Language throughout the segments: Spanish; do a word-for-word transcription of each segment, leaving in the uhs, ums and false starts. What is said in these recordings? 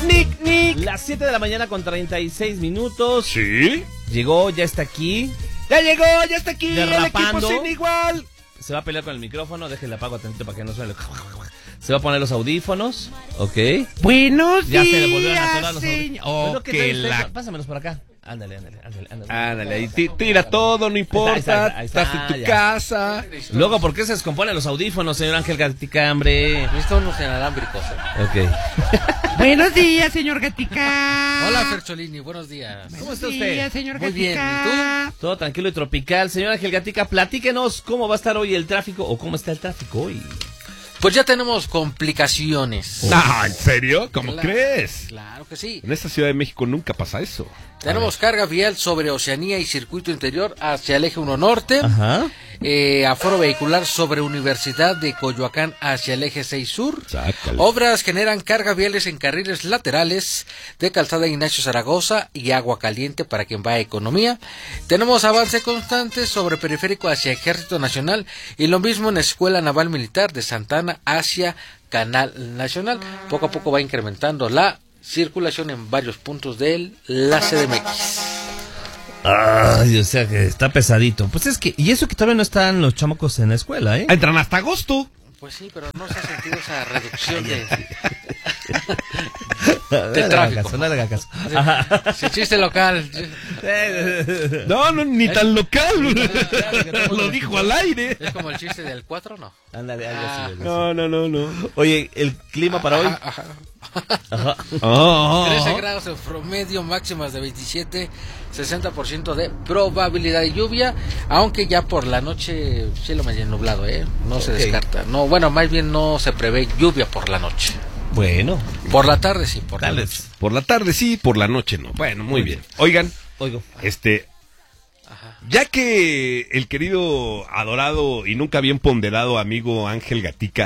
Nick, Nick. Las siete de la mañana con treinta y seis minutos. Sí. Llegó, ya está aquí. Ya llegó, ya está aquí. Derrapando. El equipo sin igual. Se va a pelear con el micrófono. Déjenle apago atentito para que no suene. Se va a poner los audífonos. Ok. Buenos Ya días, se le volvieron a atorar los señor. audífonos. Oh, Bueno, ¿qué que trae usted? la... Pásamelos por acá. Ándale, ándale, ándale, ándale. Ándale, ahí ti- tira todo, no importa. Ahí está, ahí está, Estás en tu ya. casa. Luego, ¿por qué se descomponen los audífonos, señor Ángel Gatica, hombre? Listo, unos inalámbricos. ¿eh? Ok. Buenos días, señor Gatica. Hola, Fercholini, buenos días. ¿Cómo está Buenos usted? días, señor Muy bien, Gatica. ¿y Todo tranquilo y tropical. Señor Ángel Gatica, platíquenos cómo va a estar hoy el tráfico o cómo está el tráfico hoy. Pues ya tenemos complicaciones. No, ¿en serio? ¿Cómo Claro. crees? Claro que sí. En esta Ciudad de México nunca pasa eso. Tenemos carga vial sobre Oceanía y Circuito Interior hacia el eje uno Norte. Ajá. Eh, aforo vehicular sobre Universidad de Coyoacán hacia el eje seis Sur. Sácale. Obras generan carga viales en carriles laterales de Calzada Ignacio Zaragoza y Agua Caliente para quien va a Economía. Tenemos avance constante sobre Periférico hacia Ejército Nacional y lo mismo en Escuela Naval Militar de Santa Ana hacia Canal Nacional. Poco a poco va incrementando la circulación en varios puntos de la C D M X. Ay, o sea que está pesadito. Pues es que, y eso que todavía no están los chamacos en la escuela, ¿eh? Entran hasta agosto. Pues sí, pero no se ha sentido esa reducción de, Dale de tráfico. caso, dale caso. Ajá. Sí, chiste local. No, no, ni tan local. Claro que no. Lo dijo al aire. Es como el chiste del cuatro, ¿no? Ándale, algo así, algo así. No, no, no, no. Oye, ¿el clima para hoy? Ajá, ajá. Ajá. Oh, oh, trece oh. grados en promedio, máximas de veintisiete, sesenta por ciento de probabilidad de lluvia, aunque ya por la noche cielo medio nublado, ¿eh? No se Ok. descarta. No, bueno, más bien no se prevé lluvia por la noche. Bueno, Por la tarde sí, por la tal noche. vez. Por la tarde sí, por la noche no. Bueno, muy bien. Oigan, Oigo. este, Ajá. ya que el querido, adorado y nunca bien ponderado amigo Ángel Gatica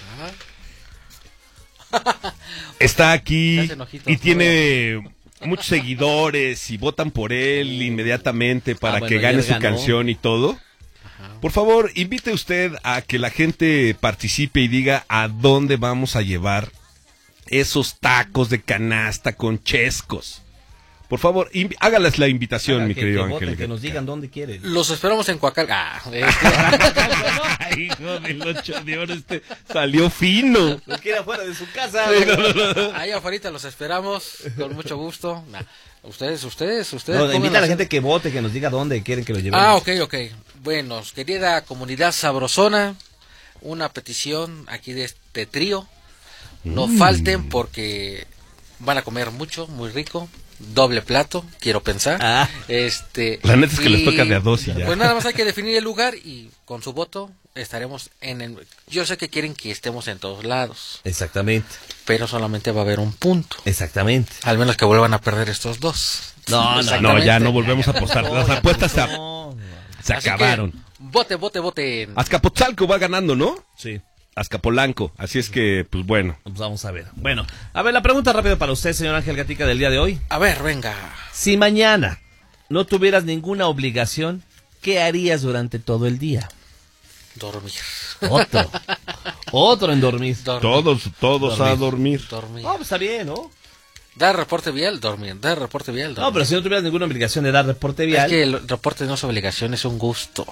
está aquí Se hace enojitos, y no tiene muchos seguidores y votan por él inmediatamente para Ah, bueno, que gane ayer su ganó. canción y todo. Por favor, invite usted a que la gente participe y diga a dónde vamos a llevar esos tacos de canasta con chescos. Por favor, invi- hágales la invitación, Haga mi que- querido que Ángel. voten, que nos digan dónde quieren. Los esperamos en Coacalco. Ah, este, Ay, hijo del ocho de oro, este salió fino. Lo quiere afuera de su casa. ahí afuera los esperamos con mucho gusto. Nah, ustedes, ustedes, ustedes. No, invita a la pónganlas- gente que vote, que nos diga dónde quieren que lo llevemos. Ah, ok, ok. Bueno, querida comunidad sabrosona, una petición aquí de este trío. No Mm. falten porque van a comer mucho, muy rico. Doble plato, quiero pensar. Ah. Este, La neta es que les toca de a dos y ya. Pues nada más hay que definir el lugar y con su voto estaremos en el... Yo sé que quieren que estemos en todos lados, Exactamente, pero solamente va a haber un punto. exactamente. Al menos que vuelvan a perder estos dos. No, no, No, ya no volvemos a apostar. Las apuestas se, No, no. se Así que, acabaron. vote, vote, vote. Azcapotzalco va ganando, ¿no? Sí, Azcapolanco. Así es que, pues bueno. pues vamos a ver. Bueno, a ver, la pregunta rápida para usted, señor Ángel Gatica, del día de hoy. A ver, venga. Si mañana no tuvieras ninguna obligación, ¿qué harías durante todo el día? Dormir. Otro. Otro en dormir. Dormir. Todos, todos a dormir. Dormir. No, pues está bien, ¿no? Dar reporte vial, dormir. Dar reporte vial, dormir. No, pero si no tuvieras ninguna obligación de dar reporte vial. Es que el reporte no es obligación, es un gusto.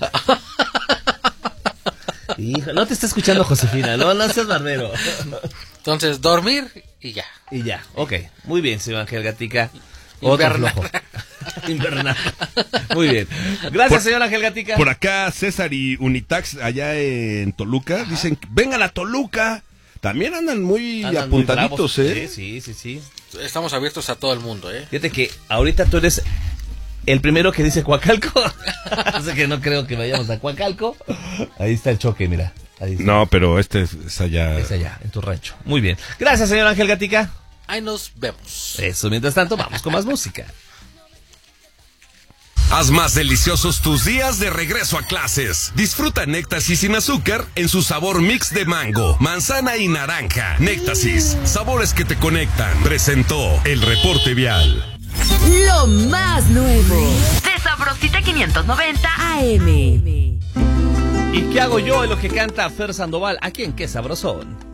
Hijo, no te está escuchando Josefina, no, no seas barbero. Entonces, dormir y ya. Y ya, ok. Muy bien, señor Ángel Gatica. Otro Invernar. flojo. Invernar. Muy bien. Gracias, Por- señor Ángel Gatica. Por acá, César y Unitax, allá en Toluca, dicen, vengan a Toluca. También andan muy Andan muy apuntaditos, bravos. ¿eh? Sí, sí, sí, sí. Estamos abiertos a todo el mundo, ¿eh? Fíjate que ahorita tú eres el primero que dice Coacalco. Así que no creo que vayamos a Coacalco. Ahí está el choque, mira. Ahí está. No, pero este es, es allá. Es allá, en tu rancho. Muy bien. Gracias, señor Ángel Gatica. Ahí nos vemos. Eso, mientras tanto, vamos con más música. Haz más deliciosos tus días de regreso a clases. Disfruta Néctasis sin azúcar en su sabor mix de mango, manzana y naranja. Néctasis, sabores que te conectan. Presentó el reporte vial. Lo más nuevo de Sabrosita quinientos noventa A M. ¿Y qué hago yo en lo que canta Fer Sandoval? Aquí en Qué Sabrosón.